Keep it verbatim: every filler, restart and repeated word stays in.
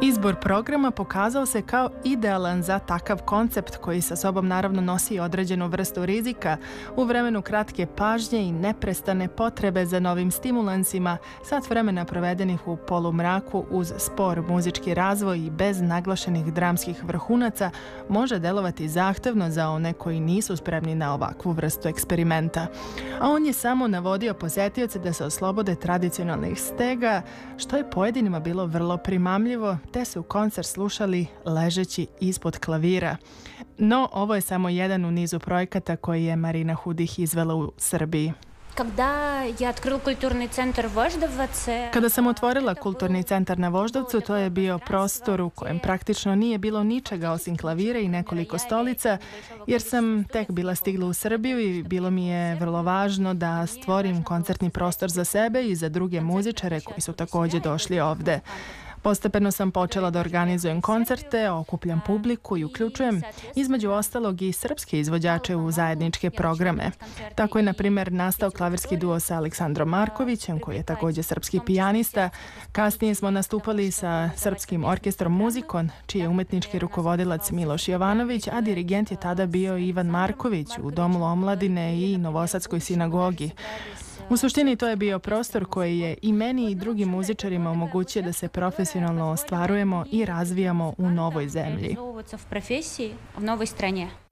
Izbor programa pokazao se kao idealan za takav koncept koji sa sobom naravno nosi određenu vrstu rizika u vremenu kratke pažnje i neprestane potrebe za novim stimulansima, sat vremena provedenih u polumraku uz spor muzički razvoj i bez naglašenih dramskih vrhunaca može delovati zahtevno za one koji nisu spremni na ovakvu vrstu eksperimenta. A on je samo navodio posetioce da se oslobode tradicionalnih stega, što je pojedinima bilo vrlo primamljivo, te su koncert slušali ležeći ispod klavira. No, ovo je samo jedan u nizu projekata koji je Marina Hudih izvela u Srbiji. Kada sam otvorila kulturni centar na Voždovcu, to je bio prostor u kojem praktično nije bilo ničega osim klavira i nekoliko stolica, jer sam tek bila stigla u Srbiju i bilo mi je vrlo važno da stvorim koncertni prostor za sebe i za druge muzičare koji su također došli ovde. Postepeno sam počela da organizujem koncerte, okupljam publiku i uključujem između ostalog i srpske izvođače u zajedničke programe. Tako je, na primjer, nastao klavirski duo sa Aleksandrom Markovićem, koji je također srpski pijanista. Kasnije smo nastupali sa srpskim orkestrom Muzikon, čiji je umetnički rukovodilac Miloš Jovanović, a dirigent je tada bio Ivan Marković u Domu omladine i Novosadskoj sinagogi. U suštini to je bio prostor koji je i meni i drugim muzičarima omogućio da se profesionalno ostvarujemo i razvijamo u novoj zemlji.